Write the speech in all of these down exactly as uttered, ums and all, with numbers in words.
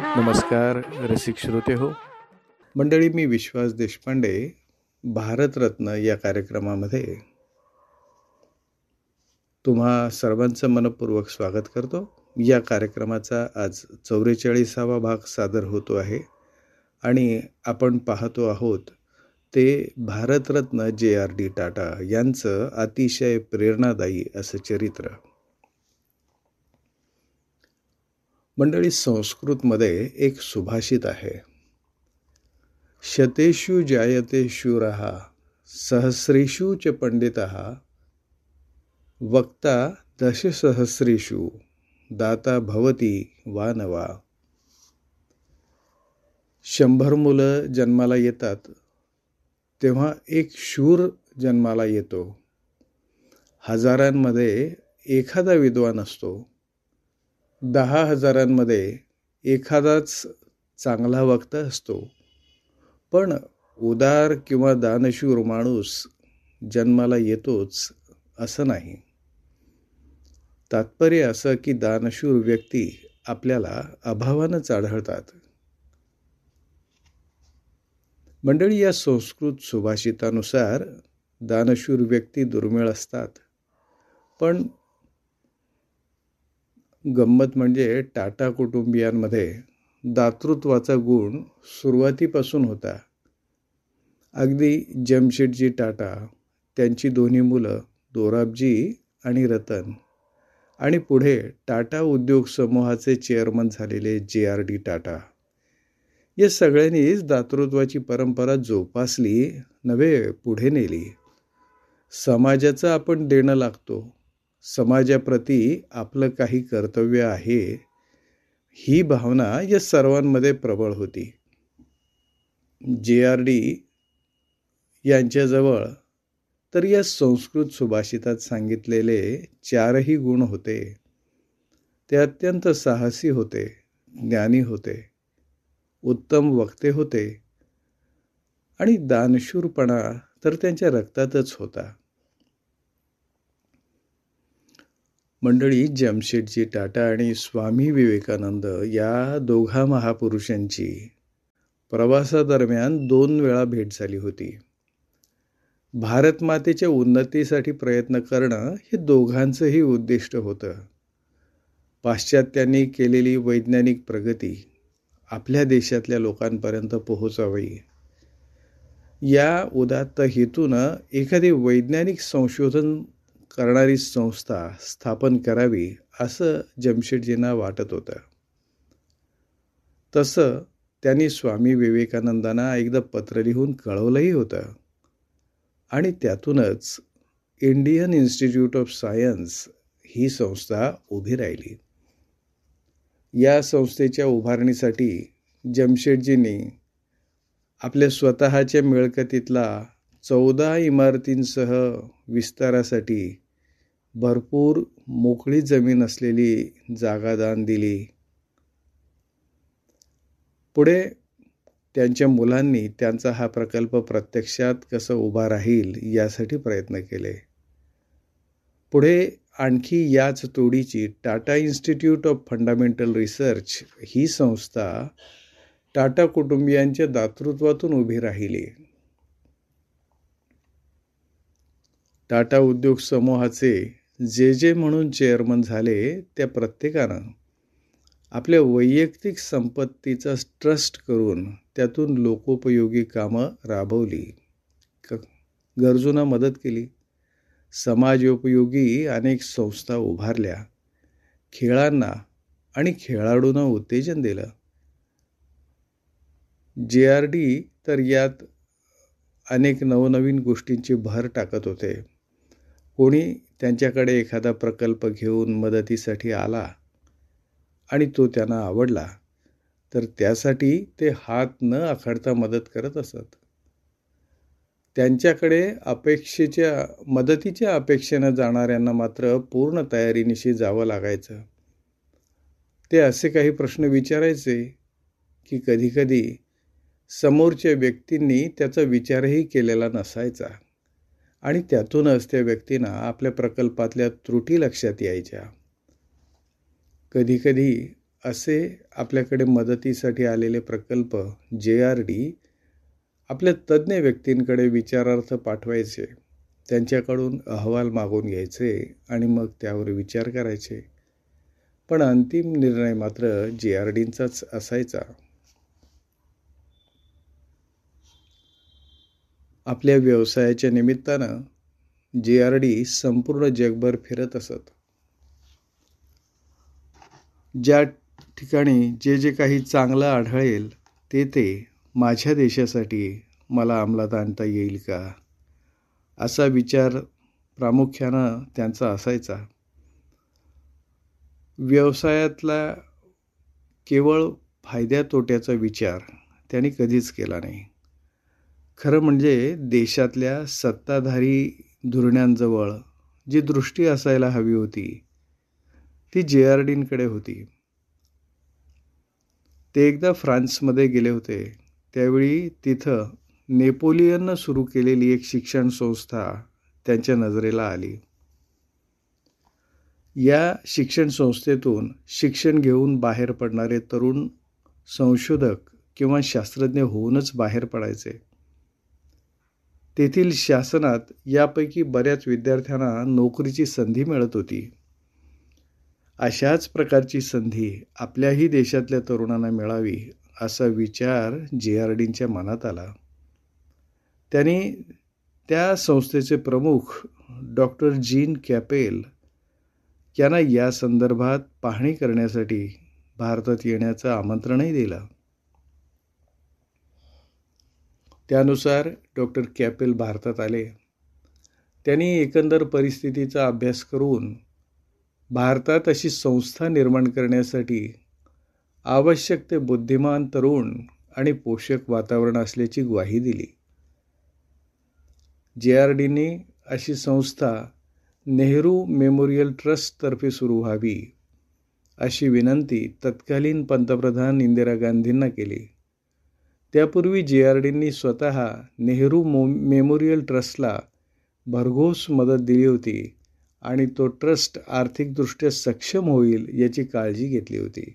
नमस्कार रसिक श्रोते हो. मंडळी, मी विश्वास देशपांडे भारतरत्न या कार्यक्रमामध्ये तुम्हा सर्वांचं मनपूर्वक स्वागत करतो. या कार्यक्रमाचा आज चौवेचाळीसावा भाग सादर होतो आहे आणि आपण पाहतो आहोत ते भारतरत्न जे आर डी टाटा यांचं अतिशय प्रेरणादायी असं चरित्र. मंडळी, संस्कृतमध्ये एक सुभाषित आहे, शतेषु जायते शूरः सहस्रेषु च पंडितः वक्ता दशसहस्रेषु दाता भवति वा न वा. शंभर मुलं जन्माला येतात तेव्हा एक शूर जन्माला येतो. हजारांमध्ये एखादा विद्वान असतो. दहा हजारांमध्ये एखादाच चांगला वक्ता असतो. पण उदार किंवा दानशूर माणूस जन्माला येतोच असं नाही. तात्पर्य असं की दानशूर व्यक्ती आपल्याला अभावानंच आढळतात. मंडळी, या संस्कृत सुभाषितानुसार दानशूर व्यक्ती दुर्मिळ असतात. पण गंमत म्हणजे टाटा कुटुंबियांमध्ये दातृत्वाचा गुण सुरुवातीपासून होता. अगदी जमशेदजी टाटा, त्यांची दोन्ही मुलं दोराबजी आणि रतन, आणि पुढे टाटा उद्योग समूहाचे चेअरमन झालेले जे आर डी टाटा, या सगळ्यांनीच दातृत्वाची परंपरा जोपासली, नव्हे पुढे नेली. समाजाचं आपण देणं लागतो, समाजाप्रती आपलं काही कर्तव्य आहे, ही भावना या सर्वांमध्ये प्रबळ होती. जे आर डी यांच्याजवळ तर या संस्कृत सुभाषितात सांगितलेले चारही गुण होते. ते अत्यंत साहसी होते, ज्ञानी होते, उत्तम वक्ते होते आणि दानशूरपणा तर त्यांच्या रक्तातच होता. मंडळी, जमशेदजी टाटा आणि स्वामी विवेकानंद या दोघा महापुरुषांची प्रवासादरम्यान दोन वेळा भेट झाली होती. भारत मातेच्या उन्नतीसाठी प्रयत्न करणं हे दोघांचंही उद्दिष्ट होतं. पाश्चात्यांनी केलेली वैज्ञानिक प्रगती आपल्या देशातल्या लोकांपर्यंत पोहोचावी, या उदात्त हेतूनं एखादी वैज्ञानिक संशोधन करणारी संस्था स्थापन करावी असं जमशेदजींना वाटत होतं. तसं त्यांनी स्वामी विवेकानंदांना एकदा पत्र लिहून कळवलंही होतं आणि त्यातूनच इंडियन इन्स्टिट्यूट ऑफ सायन्स ही संस्था उभी राहिली. या संस्थेच्या उभारणीसाठी जमशेदजींनी आपल्या स्वतःच्या मिळकतीतला चौदा इमारतींसह विस्तारासाठी भरपूर मोकळी जमीन असलेली जागा दान दिली. पुढे त्यांच्या मुलांनी त्यांचा हा प्रकल्प प्रत्यक्षात कसं उभा राहील यासाठी प्रयत्न केले. पुढे आणखी याच तोडीची Tata institute of fundamental research ही संस्था टाटा कुटुंबियांच्या दातृत्वातून उभी राहिली. टाटा उद्योग समूहाचे जे जे म्हणून चेअरमन झाले, त्या प्रत्येकानं आपल्या वैयक्तिक संपत्तीचा ट्रस्ट करून त्यातून लोकोपयोगी कामं राबवली, गरजूंना मदत केली, समाजोपयोगी अनेक संस्था उभारल्या, खेळांना आणि खेळाडूंना उत्तेजन दिलं. जे आर डी तर यात अनेक नवनवीन गोष्टींची भर टाकत होते. कोणी त्यांच्याकडे एखादा प्रकल्प घेऊन मदतीसाठी आला आणि तो त्यांना आवडला तर त्यासाठी ते हात न आखडता मदत करत असत. त्यांच्याकडे अपेक्षेच्या मदतीच्या अपेक्षेनं जाणाऱ्यांना मात्र पूर्ण तयारीनिशी जावं लागायचं. ते असे काही प्रश्न विचारायचे की कधीकधी समोरच्या व्यक्तींनी त्याचा विचारही केलेला नसायचा आणि त्यातूनच त्या व्यक्तींना आपल्या प्रकल्पातल्या त्रुटी लक्षात यायच्या. कधीकधी असे आपल्याकडे मदतीसाठी आलेले प्रकल्प जे आर डी आपल्या तज्ज्ञ व्यक्तींकडे विचारार्थ पाठवायचे, त्यांच्याकडून अहवाल मागून घ्यायचे आणि मग त्यावर विचार करायचे. पण अंतिम निर्णय मात्र जे आर डींचाच असायचा. आपल्या व्यवसायाच्या निमित्तानं जे आर डी संपूर्ण जगभर फिरत असत. ज्या ठिकाणी जे जे काही चांगलं आढळेल ते ते माझ्या देशासाठी मला अंमलात आणता येईल का, असा विचार प्रामुख्यानं त्यांचा असायचा. व्यवसायातला केवळ फायद्या तोट्याचा विचार त्यांनी कधीच केला नाही. खरं म्हणजे देशातल्या सत्ताधारी धुरण्यांजवळ जी दृष्टी असायला हवी होती ती जे आर डींकडे होती. ते एकदा फ्रान्समध्ये गेले होते. त्यावेळी तिथं नेपोलियननं सुरू केलेली एक शिक्षण संस्था त्यांच्या नजरेला आली. या शिक्षण संस्थेतून शिक्षण घेऊन बाहेर पडणारे तरुण संशोधक किंवा शास्त्रज्ञ होऊनच बाहेर पडायचे. तेथील शासनात यापैकी बऱ्याच विद्यार्थ्यांना नोकरीची संधी मिळत होती. अशाच प्रकारची संधी आपल्याही देशातल्या तरुणांना मिळावी असा विचार जे आर डींच्या मनात आला. त्यांनी त्या संस्थेचे प्रमुख डॉक्टर जीन कॅपेल यांना या संदर्भात पाहणी करण्यासाठी भारतात येण्याचं आमंत्रणही दिलं. त्यानुसार डॉक्टर कॅपेल भारतात आले. त्यांनी एकंदर परिस्थितीचा अभ्यास करून भारतात अशी संस्था निर्माण करण्यासाठी आवश्यक ते बुद्धिमान तरुण आणि पोषक वातावरण असल्याची ग्वाही दिली. जे आर डींनी अशी संस्था नेहरू मेमोरियल ट्रस्टतर्फे सुरू व्हावी अशी विनंती तत्कालीन पंतप्रधान इंदिरा गांधींना केली. त्यापूर्वी जे आर डींनी स्वतः नेहरू मो मेमोरियल ट्रस्टला भरघोस मदत दिली होती आणि तो ट्रस्ट आर्थिकदृष्ट्या सक्षम होईल याची काळजी घेतली होती.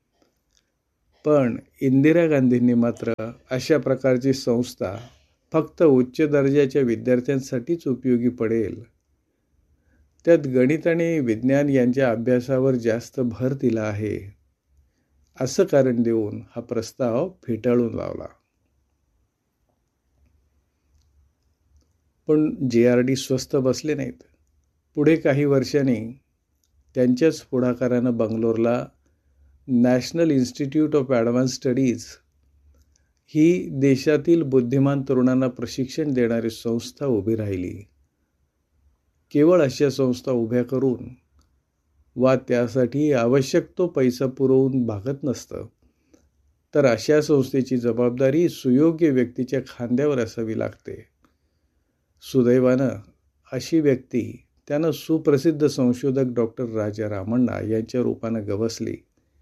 पण इंदिरा गांधींनी मात्र अशा प्रकारची संस्था फक्त उच्च दर्जाच्या विद्यार्थ्यांसाठीच उपयोगी पडेल, त्यात गणित आणि विज्ञान यांच्या अभ्यासावर जास्त भर दिला आहे, असं कारण देऊन हा प्रस्ताव फेटाळून लावला. पण जे आर डी स्वस्थ बसले नाहीत. पुढे काही वर्षांनी त्यांच्याच पुढाकारानं बंगलोरला national institute of advance studies ही देशातील बुद्धिमान तरुणांना प्रशिक्षण देणारी संस्था उभी राहिली. केवळ अशा संस्था उभ्या करून वा त्यासाठी आवश्यक तो पैसा पुरवून भागत नसतं, तर अशा संस्थेची जबाबदारी सुयोग्य व्यक्तीच्या खांद्यावर असावी लागते. सुदैवानं अशी व्यक्ती त्यानं सुप्रसिद्ध संशोधक डॉक्टर राजा रामण्णा यांच्या रूपानं गवसली.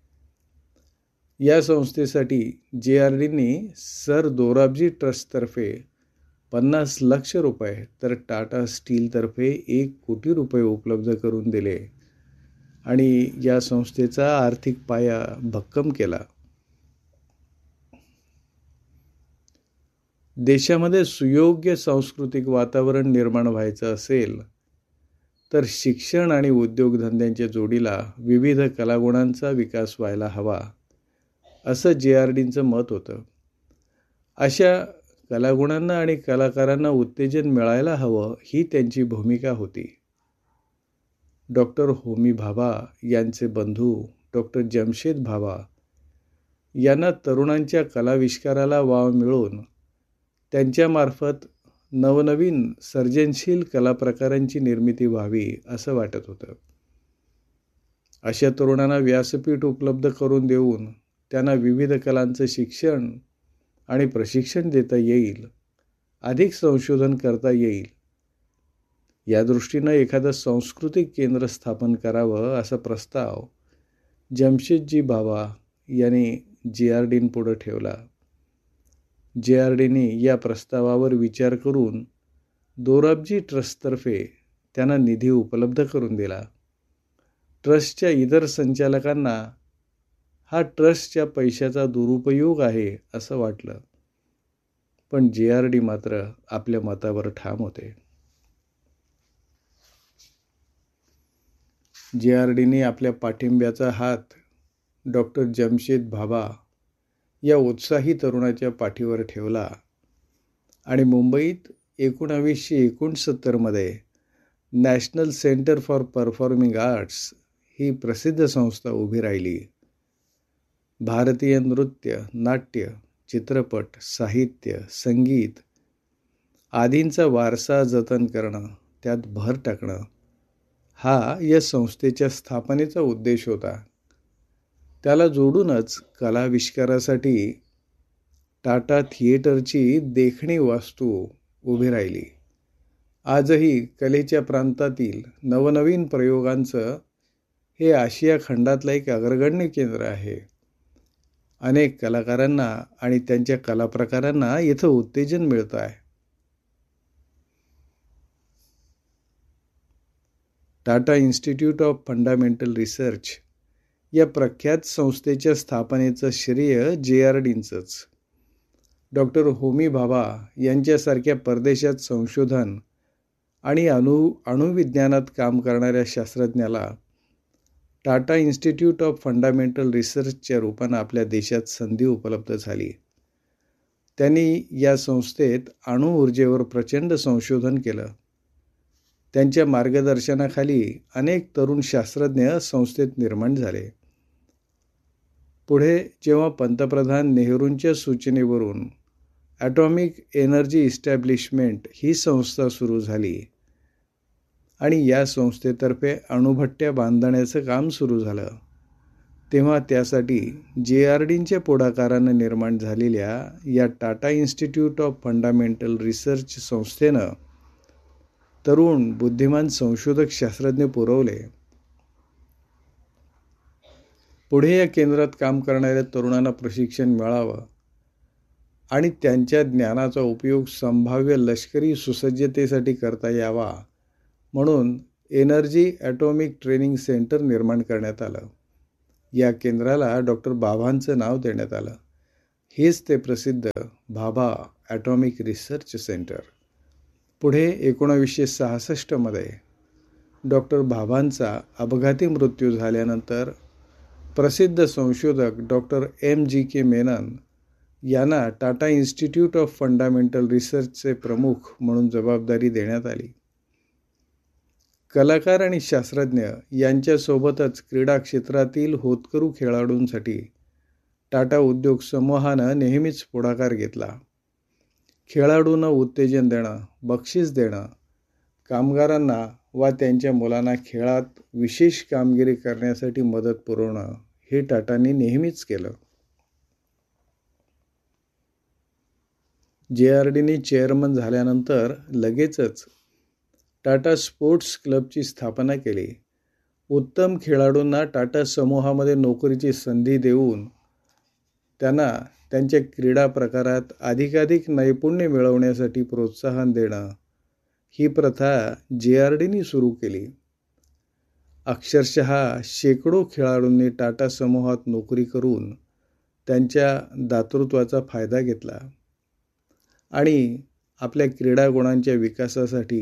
या संस्थेसाठी जे आर डींनी सर दोराबजी ट्रस्टतर्फे पन्नास लक्ष रुपये तर टाटा स्टीलतर्फे एक कोटी रुपये उपलब्ध करून दिले आणि या संस्थेचा आर्थिक पाया भक्कम केला. देशामध्ये सुयोग्य सांस्कृतिक वातावरण निर्माण व्हायचं असेल तर शिक्षण आणि उद्योगधंद्यांच्या जोडीला विविध कलागुणांचा विकास व्हायला हवा, असं जे आर डींचं मत होतं. अशा कलागुणांना आणि कलाकारांना उत्तेजन मिळायला हवं ही त्यांची भूमिका होती. डॉक्टर होमी भाभा यांचे बंधू डॉक्टर जमशेद भाभा यांना तरुणांच्या कलाविष्काराला वाव मिळून त्यांच्यामार्फत नवनवीन सर्जनशील कलाप्रकारांची निर्मिती व्हावी असं वाटत होतं. अशा तरुणांना व्यासपीठ उपलब्ध करून देऊन त्यांना विविध कलांचं शिक्षण आणि प्रशिक्षण देता येईल, अधिक संशोधन करता येईल, या दृष्टीनं एखादं सांस्कृतिक केंद्र स्थापन करावं असा प्रस्ताव जमशेदजी भाभा यांनी जे आर डींपुढं ठेवला. जे आर डींनी या प्रस्तावावर विचार करून दोराबजी ट्रस्टतर्फे त्यांना निधी उपलब्ध करून दिला. ट्रस्टच्या इतर संचालकांना हा ट्रस्टच्या पैशाचा दुरुपयोग आहे असं वाटलं. पण जे आर डी मात्र आपल्या मतावर ठाम होते. जे आर डीने आपल्या पाठिंब्याचा हात डॉक्टर जमशेद भाभा या उत्साही तरुणाच्या पाठीवर ठेवला आणि मुंबईत एकोणावीसशे एकोणसत्तरमध्ये national centre for performing arts ही प्रसिद्ध संस्था उभी राहिली. भारतीय नृत्य, नाट्य, चित्रपट, साहित्य, संगीत आदींचा वारसा जतन करणं, त्यात भर टाकणं हा या संस्थेच्या स्थापनेचा उद्देश होता. त्याला जोडूनच कलाविष्कारासाठी टाटा थिएटरची देखणी वास्तू उभी राहिली. आजही कलेच्या प्रांतातील नवनवीन प्रयोगांचं हे आशिया खंडातलं एक अग्रगण्य केंद्र आहे. अनेक कलाकारांना आणि त्यांच्या कलाप्रकारांना इथं उत्तेजन मिळतं आहे. Tata institute of fundamental research या प्रख्यात संस्थेच्या स्थापनेचं श्रेय जे आर डींचंच. डॉक्टर होमी भाभा यांच्यासारख्या परदेशात संशोधन आणि अणु अणुविज्ञानात काम करणाऱ्या शास्त्रज्ञाला टाटा इन्स्टिट्यूट ऑफ फंडामेंटल रिसर्चच्या रूपानं आपल्या देशात संधी उपलब्ध झाली. त्यांनी या संस्थेत अणु ऊर्जेवर प्रचंड संशोधन केलं. त्यांच्या मार्गदर्शनाखाली अनेक तरुण शास्त्रज्ञ संस्थेत निर्माण झाले. पुढे जेव्हा पंतप्रधान नेहरूंच्या सूचनेवरून ॲटॉमिक एनर्जी इस्टॅब्लिशमेंट ही संस्था सुरू झाली आणि या संस्थेतर्फे अणुभट्ट्या बांधण्याचं काम सुरू झालं, तेव्हा त्यासाठी जे आर डींच्या पुढाकारानं निर्माण झालेल्या या Tata institute of fundamental research संस्थेनं तरुण बुद्धिमान संशोधक शास्त्रज्ञ पुरवले. पुढे या केंद्रात काम करणाऱ्या तरुणांना प्रशिक्षण मिळावं आणि त्यांच्या ज्ञानाचा उपयोग संभाव्य लष्करी सुसज्जतेसाठी करता यावा म्हणून एनर्जी ॲटॉमिक ट्रेनिंग सेंटर निर्माण करण्यात आलं. या केंद्राला डॉक्टर भाभांचं नाव देण्यात आलं. हेच ते प्रसिद्ध भाभा ॲटॉमिक रिसर्च सेंटर. पुढे एकोणावीसशे सहासष्टमध्ये डॉक्टर भाभांचा अपघाती मृत्यू झाल्यानंतर प्रसिद्ध संशोधक डॉक्टर एम जी के मेनन यांना टाटा इन्स्टिट्यूट ऑफ फंडामेंटल रिसर्चचे प्रमुख म्हणून जबाबदारी देण्यात आली. कलाकार आणि शास्त्रज्ञ यांच्यासोबतच क्रीडा क्षेत्रातील होतकरू खेळाडूंसाठी टाटा उद्योग समूहानं नेहमीच पुढाकार घेतला. खेळाडूंना उत्तेजन देणं, बक्षीस देणं, कामगारांना वा त्यांच्या मुलांना खेळात विशेष कामगिरी करण्यासाठी मदत पुरवणं हे टाटांनी नेहमीच केलं. जे आर डीने चेअरमन झाल्यानंतर लगेचच टाटा स्पोर्ट्स क्लबची स्थापना केली. उत्तम खेळाडूंना टाटा समूहामध्ये नोकरीची संधी देऊन त्यांना त्यांच्या क्रीडा प्रकारात अधिकाधिक नैपुण्य मिळवण्यासाठी प्रोत्साहन देणं ही प्रथा जे आर डीने सुरू केली. अक्षरशः शेकडो खेळाडूंनी टाटा समूहात नोकरी करून त्यांच्या दातृत्वाचा फायदा घेतला आणि आपल्या क्रीडा गुणांच्या विकासासाठी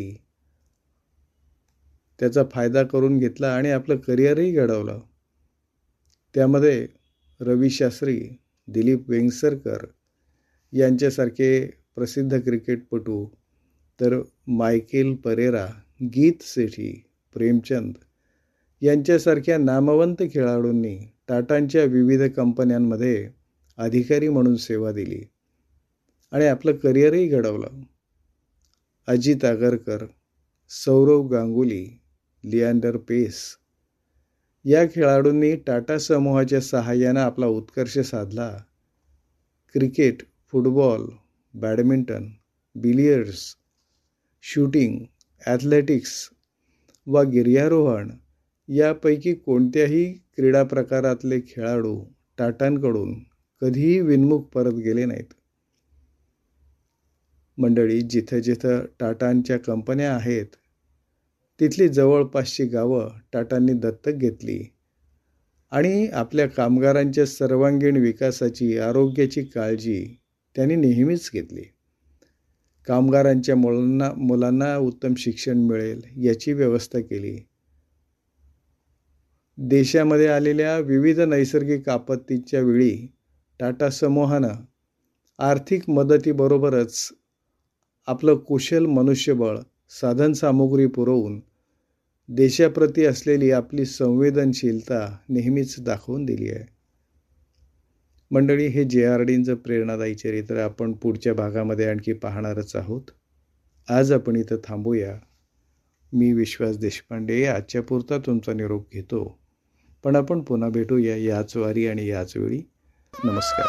त्याचा फायदा करून घेतला आणि आपलं करिअरही घडवलं. त्यामध्ये रवी शास्त्री, दिलीप वेंगसरकर यांच्यासारखे प्रसिद्ध क्रिकेटपटू, तर मायकेल परेरा, गीत सेठी, प्रेमचंद यांच्यासारख्या नामवंत खेळाडूंनी टाटांच्या विविध कंपन्यांमध्ये अधिकारी म्हणून सेवा दिली आणि आपलं करिअरही घडवलं. अजित आगरकर, सौरव गांगुली, लिएंडर पेस या खेळाडूंनी टाटा समूहाच्या सहाय्यानं आपला उत्कर्ष साधला. Cricket, football, badminton, billiards, shooting, athletics वा गिर्यारोहण यापैकी कोणत्याही क्रीडा प्रकारातले खेळाडू टाटांकडून कधीही विनमुख परत गेले नाहीत. मंडळी, जिथं जिथं टाटांच्या कंपन्या आहेत तिथली जवळपासची गावं टाटांनी दत्तक घेतली आणि आपल्या कामगारांच्या सर्वांगीण विकासाची, आरोग्याची काळजी त्यांनी नेहमीच घेतली. कामगारांच्या मुलांना मुलांना उत्तम शिक्षण मिळेल याची व्यवस्था केली. देशामध्ये आलेल्या विविध नैसर्गिक आपत्तीच्या वेळी टाटा समूहानं आर्थिक मदतीबरोबरच आपलं कुशल मनुष्यबळ, साधनसामुग्री पुरवून देशाप्रती असलेली आपली संवेदनशीलता नेहमीच दाखवून दिली आहे. मंडळी, हे जे आर डींचं प्रेरणादायी चरित्र आपण पुढच्या भागामध्ये आणखी पाहणारच आहोत. आज आपण इथं थांबूया. मी विश्वास देशपांडे आजच्या पुरता तुमचा निरोप घेतो. पण आपण पुन्हा भेटूया याच वारी आणि याच वेळी. नमस्कार.